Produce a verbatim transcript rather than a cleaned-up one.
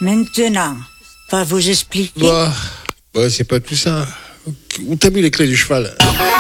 Maintenant, va vous expliquer. Bah, bah, c'est pas tout ça. Où t'as mis les clés du cheval?